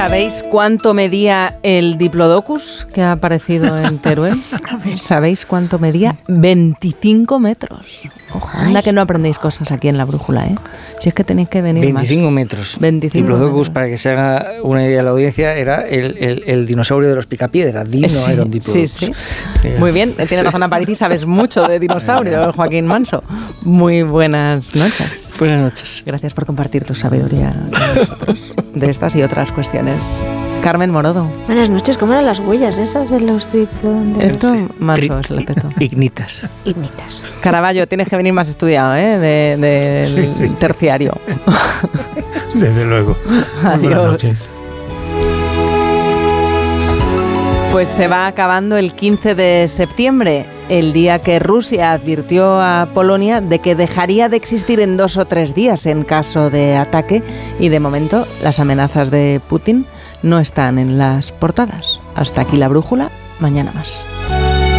¿Sabéis cuánto medía el Diplodocus que ha aparecido en Teruel? ¿Sabéis cuánto medía? 25 metros. Ojo, anda que no aprendéis cosas aquí en La Brújula, ¿eh? Si es que tenéis que venir 25 más. metros. 25 Diplodocus, metros. para que se haga una idea de la audiencia, era el dinosaurio de los Picapiedra. Dino era un Diplodocus. Sí. Muy bien, tienes razón, Aparici, sabes mucho de dinosaurio, Joaquín Manso. Muy buenas noches. Buenas noches. Gracias por compartir tu sabiduría con nosotros de estas y otras cuestiones. Carmen Morodo. Buenas noches, ¿cómo eran las huellas esas de los Esto, Manso, es el peto. Ignitas. Ignitas. Caraballo, tienes que venir más estudiado, ¿eh? De terciario. Desde luego. Adiós. Buenas noches. Pues se va acabando el 15 de septiembre, el día que Rusia advirtió a Polonia de que dejaría de existir en 2 o 3 días en caso de ataque, y de momento las amenazas de Putin no están en las portadas. Hasta aquí La Brújula, mañana más.